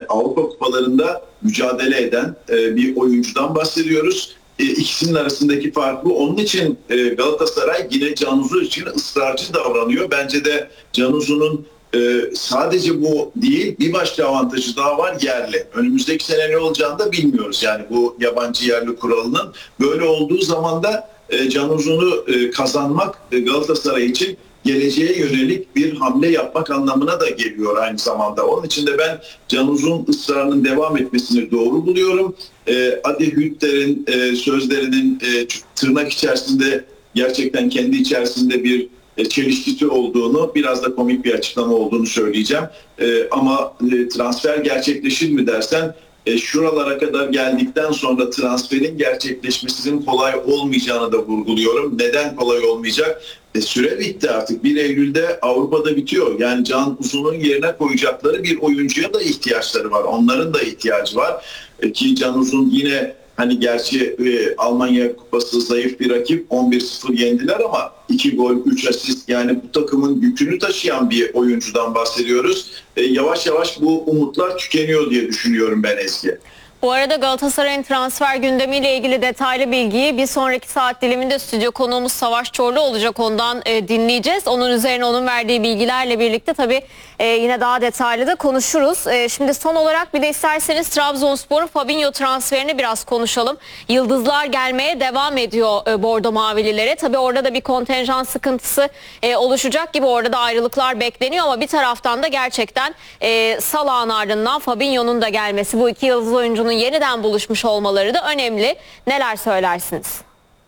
Avrupa kupalarında mücadele eden bir oyuncudan bahsediyoruz. İkisinin arasındaki fark bu. Onun için Galatasaray yine Canuzü için ısrarcı davranıyor. Bence de Canuzü'nün sadece bu değil, bir başka avantajı daha var, yerli. Önümüzdeki sene ne olacağını da bilmiyoruz. Yani bu yabancı yerli kuralının böyle olduğu zaman da Canuzü'nü kazanmak Galatasaray için geleceğe yönelik bir hamle yapmak anlamına da geliyor aynı zamanda. Onun için de ben Canuz'un ısrarının devam etmesini doğru buluyorum. Adi Hütter'in sözlerinin tırnak içerisinde gerçekten kendi içerisinde bir çelişkisi olduğunu, biraz da komik bir açıklama olduğunu söyleyeceğim. Ama transfer gerçekleşir mi dersen, şuralara kadar geldikten sonra transferin gerçekleşmesinin kolay olmayacağını da vurguluyorum. Neden kolay olmayacak? Süre bitti artık. 1 Eylül'de Avrupa'da bitiyor. Yani Can Uzun'un yerine koyacakları bir oyuncuya da ihtiyaçları var. Onların da ihtiyacı var. Ki Can Uzun yine hani gerçi Almanya Kupası zayıf bir rakip, 11-0 yendiler ama 2 gol, 3 asist, yani bu takımın yükünü taşıyan bir oyuncudan bahsediyoruz. Yavaş yavaş bu umutlar tükeniyor diye düşünüyorum ben Ezgi. Bu arada Galatasaray'ın transfer gündemiyle ilgili detaylı bilgiyi bir sonraki saat diliminde stüdyo konuğumuz Savaş Çorlu olacak. Ondan dinleyeceğiz. Onun üzerine onun verdiği bilgilerle birlikte tabii yine daha detaylı da konuşuruz. Şimdi son olarak bir de isterseniz Trabzonspor'un Fabinho transferini biraz konuşalım. Yıldızlar gelmeye devam ediyor Bordo Mavililere. Tabii orada da bir kontenjan sıkıntısı oluşacak gibi, orada da ayrılıklar bekleniyor ama bir taraftan da gerçekten Salah'ın ardından Fabinho'nun da gelmesi, bu iki yıldız oyuncunun yeniden buluşmuş olmaları da önemli. Neler söylersiniz?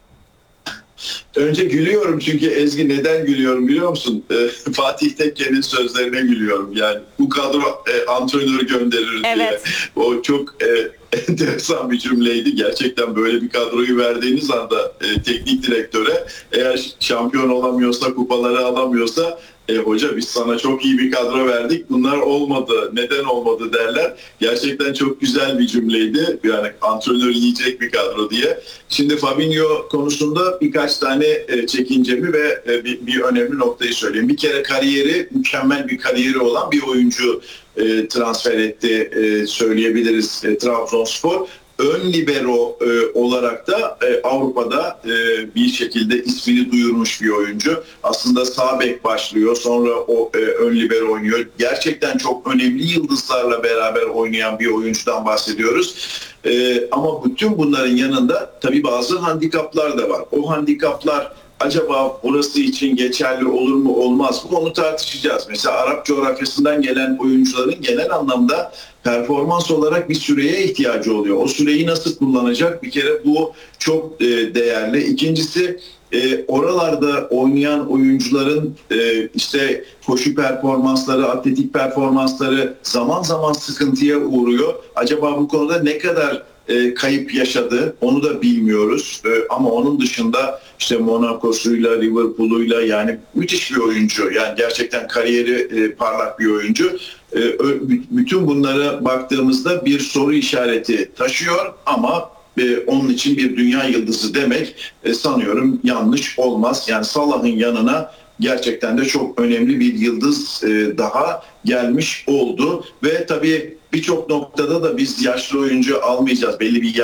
Önce gülüyorum çünkü Ezgi, neden gülüyorum biliyor musun? Fatih Tekke'nin sözlerine gülüyorum. Yani bu kadro antrenör gönderir diye. Evet. O çok enteresan bir cümleydi. Gerçekten böyle bir kadroyu verdiğiniz anda teknik direktöre, eğer şampiyon olamıyorsa, kupaları alamıyorsa, hoca biz sana çok iyi bir kadro verdik, bunlar olmadı, neden olmadı derler. Gerçekten çok güzel bir cümleydi. Yani antrenör yiyecek bir kadro diye. Şimdi Fabinho konusunda birkaç tane çekincemi ve bir önemli noktayı söyleyeyim. Bir kere kariyeri, mükemmel bir kariyeri olan bir oyuncu transfer etti söyleyebiliriz Trabzonspor. Ön libero olarak da Avrupa'da bir şekilde ismini duyurmuş bir oyuncu. Aslında sağ bek başlıyor, sonra o ön libero oynuyor. Gerçekten çok önemli yıldızlarla beraber oynayan bir oyuncudan bahsediyoruz. Ama bütün bunların yanında tabii bazı handikaplar da var. O handikaplar acaba burası için geçerli olur mu olmaz mı, onu tartışacağız. Mesela Arap coğrafyasından gelen oyuncuların genel anlamda performans olarak bir süreye ihtiyacı oluyor. O süreyi nasıl kullanacak? Bir kere bu çok değerli. İkincisi, oralarda oynayan oyuncuların işte koşu performansları, atletik performansları zaman zaman sıkıntıya uğruyor. Acaba bu konuda ne kadar kayıp yaşadı onu da bilmiyoruz. Ama onun dışında işte Monaco'suyla, Liverpool'uyla, yani müthiş bir oyuncu. Yani gerçekten kariyeri parlak bir oyuncu. Bütün bunlara baktığımızda bir soru işareti taşıyor ama onun için bir dünya yıldızı demek sanıyorum yanlış olmaz. Yani Salah'ın yanına gerçekten de çok önemli bir yıldız daha gelmiş oldu ve tabii birçok noktada da biz yaşlı oyuncu almayacağız, belli bir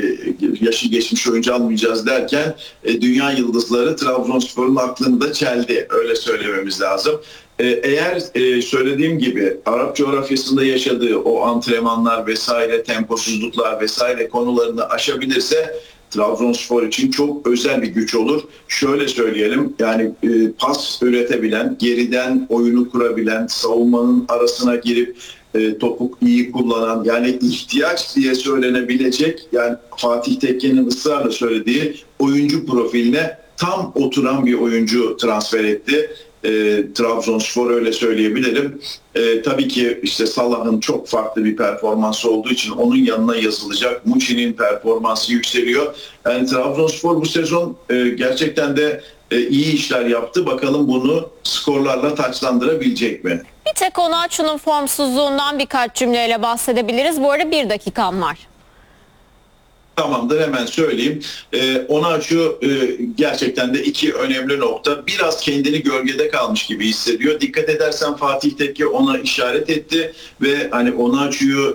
yaşı geçmiş oyuncu almayacağız derken dünya yıldızları Trabzonspor'un aklını da çeldi, öyle söylememiz lazım. Eğer söylediğim gibi Arap coğrafyasında yaşadığı o antrenmanlar vesaire, temposuzluklar vesaire konularını aşabilirse Trabzonspor için çok özel bir güç olur. Şöyle söyleyelim, yani pas üretebilen, geriden oyunu kurabilen, savunmanın arasına girip topu iyi kullanan, yani ihtiyaç diye söylenebilecek, yani Fatih Tekke'nin ısrarla söylediği oyuncu profiline tam oturan bir oyuncu transfer etti. Trabzonspor, öyle söyleyebilirim. Tabii ki işte Salah'ın çok farklı bir performansı olduğu için onun yanına yazılacak. Muçi'nin performansı yükseliyor. Yani Trabzonspor bu sezon gerçekten de iyi işler yaptı. Bakalım bunu skorlarla taçlandırabilecek mi? Bir tek Onaçu'nun formsuzluğundan birkaç cümleyle bahsedebiliriz. Bu arada 1 dakikam var. Tamamdır, hemen söyleyeyim. Onaçu gerçekten de iki önemli nokta. Biraz kendini gölgede kalmış gibi hissediyor. Dikkat edersen Fatih Tekke ona işaret etti ve hani Onaçu'yu